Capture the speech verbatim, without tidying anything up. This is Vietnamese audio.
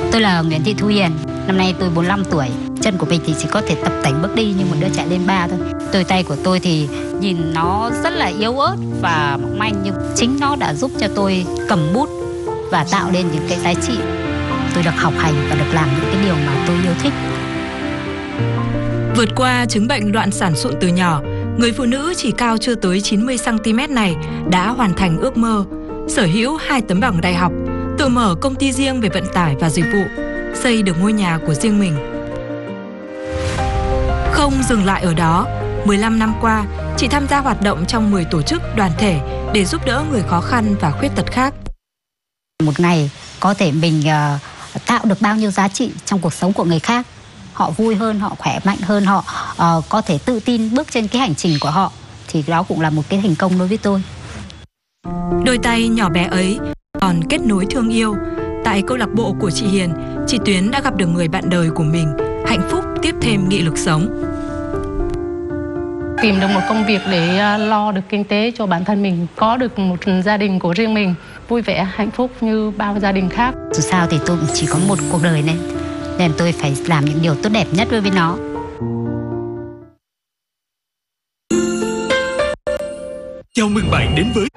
Tôi là Nguyễn Thị Thu Hiền, năm nay tôi bốn mươi lăm tuổi. Chân của mình thì chỉ có thể tập tành bước đi như một đứa trẻ lên ba thôi. Đôi tay của tôi thì nhìn nó rất là yếu ớt và mỏng manh, nhưng chính nó đã giúp cho tôi cầm bút và tạo nên những cái giá trị. Tôi được học hành và được làm những cái điều mà tôi yêu thích. Vượt qua chứng bệnh loạn sản sụn từ nhỏ, người phụ nữ chỉ cao chưa tới chín mươi xăng ti mét này đã hoàn thành ước mơ, sở hữu hai tấm bằng đại học, tự mở công ty riêng về vận tải và dịch vụ, xây được ngôi nhà của riêng mình. Không dừng lại ở đó, mười lăm năm qua, chị tham gia hoạt động trong mười tổ chức đoàn thể để giúp đỡ người khó khăn và khuyết tật khác. Một ngày có thể mình uh, tạo được bao nhiêu giá trị trong cuộc sống của người khác. Họ vui hơn, họ khỏe mạnh hơn, họ uh, có thể tự tin bước trên cái hành trình của họ, thì đó cũng là một cái thành công đối với tôi. Đôi tay nhỏ bé ấy còn kết nối thương yêu. Tại câu lạc bộ của chị Hiền, chị Tuyến đã gặp được người bạn đời của mình, hạnh phúc tiếp thêm nghị lực sống. Tìm được một công việc để lo được kinh tế cho bản thân mình, có được một gia đình của riêng mình, vui vẻ, hạnh phúc như bao gia đình khác. Dù sao thì tôi cũng chỉ có một cuộc đời này, nên tôi phải làm những điều tốt đẹp nhất đối với nó. Chào mừng bạn đến với